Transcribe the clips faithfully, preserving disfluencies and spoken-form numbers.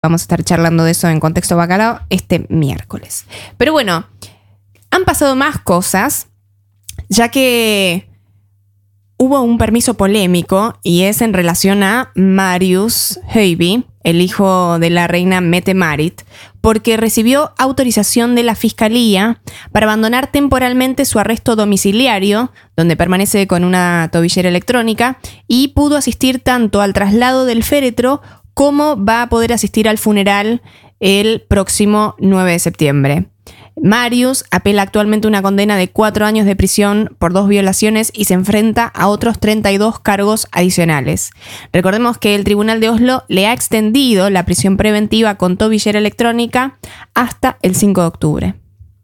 Vamos a estar charlando de eso en Contexto Bacalao este miércoles. Pero bueno, han pasado más cosas, ya que hubo un permiso polémico y es en relación a Marius Høiby, el hijo de la reina Mette-Marit, porque recibió autorización de la Fiscalía para abandonar temporalmente su arresto domiciliario, donde permanece con una tobillera electrónica, y pudo asistir tanto al traslado del féretro como va a poder asistir al funeral el próximo nueve de septiembre. Marius apela actualmente una condena de cuatro años de prisión por dos violaciones y se enfrenta a otros treinta y dos cargos adicionales. Recordemos que el Tribunal de Oslo le ha extendido la prisión preventiva con tobillera electrónica hasta el cinco de octubre.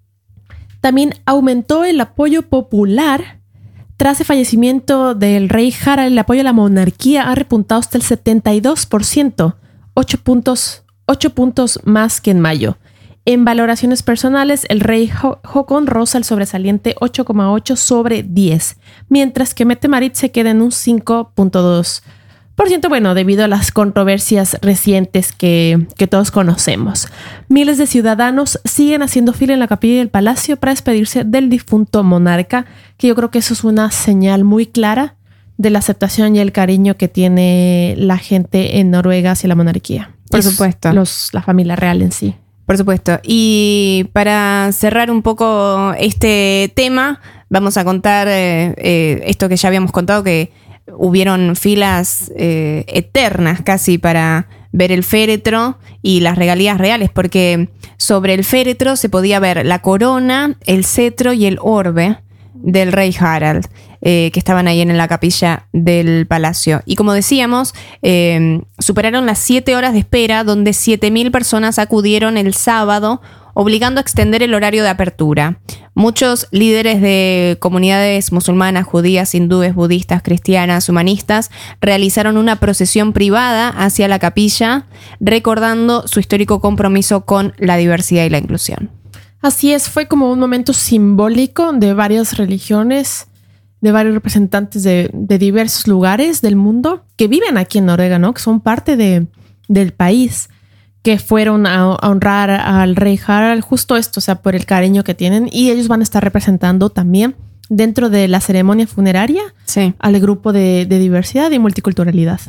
También aumentó el apoyo popular. Tras el fallecimiento del rey Harald, el apoyo a la monarquía ha repuntado hasta el setenta y dos por ciento, ocho puntos, ocho puntos más que en mayo. En valoraciones personales, el rey Håkon roza el sobresaliente ocho coma ocho sobre diez, mientras que Mette-Marit se queda en un cinco punto dos por ciento, bueno, debido a las controversias recientes que, que todos conocemos. Miles de ciudadanos siguen haciendo fila en la capilla del palacio para despedirse del difunto monarca, que yo creo que eso es una señal muy clara de la aceptación y el cariño que tiene la gente en Noruega hacia la monarquía. Por supuesto. Los, la familia real en sí. Por supuesto. Y para cerrar un poco este tema, vamos a contar eh, eh, esto que ya habíamos contado, que hubieron filas eh, eternas casi para ver el féretro y las regalías reales, porque sobre el féretro se podía ver la corona, el cetro y el orbe del rey Harald, eh, que estaban ahí en la capilla del palacio. Y como decíamos, eh, superaron las siete horas de espera, donde siete mil personas acudieron el sábado, obligando a extender el horario de apertura. Muchos líderes de comunidades musulmanas, judías, hindúes, budistas, cristianas, humanistas, realizaron una procesión privada hacia la capilla, recordando su histórico compromiso con la diversidad y la inclusión. Así es, fue como un momento simbólico de varias religiones, de varios representantes de, de diversos lugares del mundo que viven aquí en Noruega, ¿no? Que son parte de, del país, que fueron a, a honrar al rey Harald, justo esto, o sea, por el cariño que tienen, y ellos van a estar representando también dentro de la ceremonia funeraria, sí, al grupo de, de diversidad y multiculturalidad.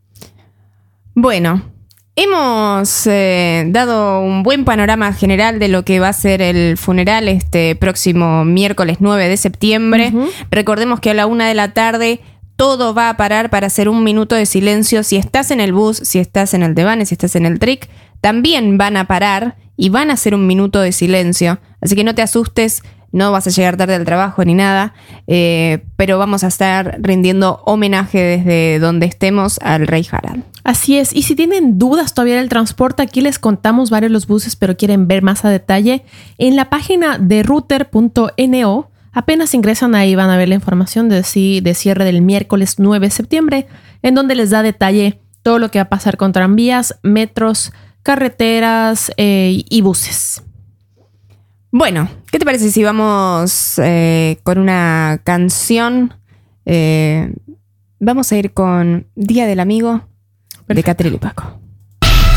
Bueno, hemos eh, dado un buen panorama general de lo que va a ser el funeral este próximo miércoles nueve de septiembre. Uh-huh. Recordemos que a la una de la tarde todo va a parar para hacer un minuto de silencio. Si estás en el bus, si estás en el Devane, si estás en el Trick, también van a parar y van a hacer un minuto de silencio. Así que no te asustes, no vas a llegar tarde al trabajo ni nada, eh, pero vamos a estar rindiendo homenaje desde donde estemos al rey Harald. Así es, y si tienen dudas todavía del transporte, aquí les contamos varios de los buses, pero quieren ver más a detalle, en la página de ruter punto no, apenas ingresan ahí van a ver la información de, de cierre del miércoles nueve de septiembre, en donde les da detalle todo lo que va a pasar con tranvías, metros, carreteras eh, y buses. Bueno, ¿qué te parece si vamos eh, con una canción? Eh, vamos a ir con Día del Amigo. Perfecto. De Catriel y Paco.